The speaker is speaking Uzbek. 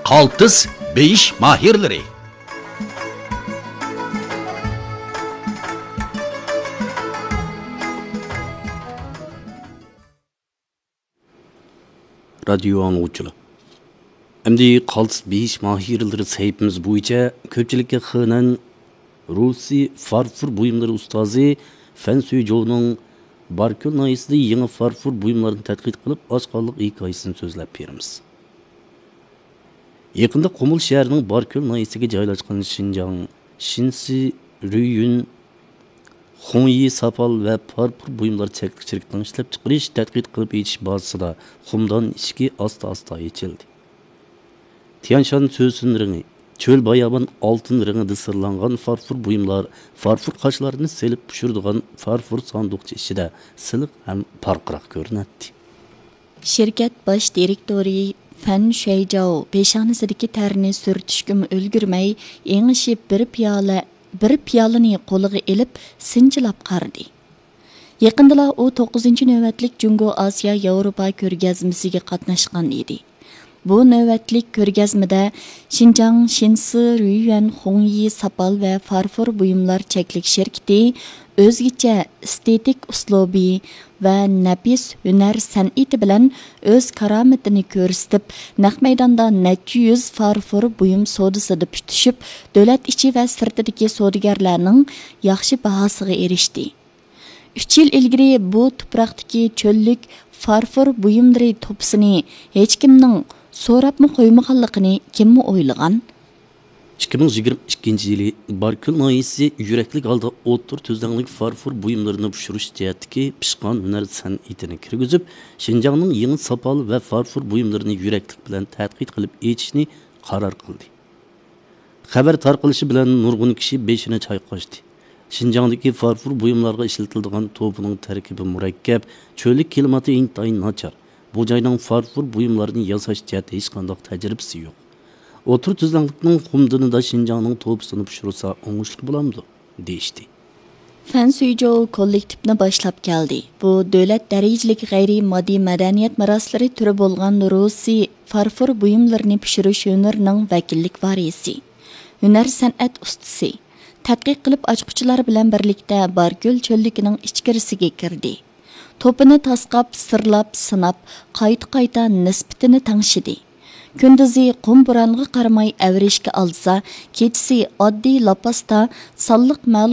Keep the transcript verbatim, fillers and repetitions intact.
Kaltis beyiş mahirleri. Radyo anlıqçılar. Endi Kaltis beyiş mahirleri sayfımız boyunca köpçülükке xınan Rusi farfur buyumları ustazı Fen Suyjou'nun Barkol nayısida yangi farfur buyumlarini tadqiq qilib, oshqonliq hikoyasini so'zlab beramiz. Yaqinda Qumul shahrining Barkol nayisiga joylashgan Xinjiang, Shinsi, Ruyun, Xongyi sapal va farfur buyumlar cheklik shirkatining ishlab chiqarish tadqiq qilib yetish bazasida Xumdan ishki asta-asta yechildi. Tianshan so'sin ringi, çöl bayaban altın renginde sırlangan farfur buyumlar, farfur kaşlarını selip pişirdiğen farfur sandıkçı içinde sılık hem parkırak görünürdü. Şirket baş direktori Fen Suyjou beşanısidagi terini sürtüşküm ölgürmey, eňişip bir piyala, bir piyalını qo'liga elip sinchilab qardi. Yaqindala o to'qqizinchi navbatlik Jungo Asiya Yevropa ko'rgazmasiga qatnashgan edi. Bu növbətlik ko'rgazmada Xinjiang, Shinsi, Ruyuan, Xongyi, Sapal və farfur buyumlar çeklik şirketi özgəçə estetik uslubi və nəfis hünər sənəti bilan öz karametini ko'rsatib, naq maydonda necha yüz farfur buyum sodasida pishib, davlat ichi və sirtidagi savdogarlarning yaxshi bahosiga erishdi. uch yil ilgari bu tuproqdagi cho'llik farfur buyumlari to'psini hech kimning so'rabmi qo'ymaganligini kimmi o'ylagan? ikki ming yigirma ikkinchi yili Barkol nayisi yuraklik holda o'ttir tuzdanlik farfur buyumlarini pishirish jihatdagi pishqon hunar san'atini kirgizib, Xinjiangning yangi sapal va farfur buyumlarini yuraklik bilan tadqiq qilib yetishni qaror qildi. Xabar tarqalishi bilan nurg'un kishi beshini chayqashdi. Xinjiangdagi farfur buyumlarga ishlatiladigan to'pining tarkibi murakkab, cho'llik klimati intayin nachar. Bu joyning farfur buyumlarini yasash jihati hech qanday tajribasi yo'q. O'tir tuzlanlikning Xumdinida Xinjiangning to'pisini pishirsa o'ngishli bo'lamdi, deyishdi. Fen Suyjou kollektivni boshlab keldi. Bu davlat darajalik g'ayriy moddiy madaniyat meroslari turi bo'lgan Rusi farfur buyumlarini pishirish hunarining vakillik varisi. Hunar san'at ustasi. Tadqiq qilib ochquchilar bilan birlikda Barkol cho'lligining ichkarisiga kirdi. To'pini tasqab, sirlab, sinab, qayta-qayta nisbatini tangshidi. Kunduzi qum buranga qaramay avrishga olsa, kechisi oddiy lapasda salliq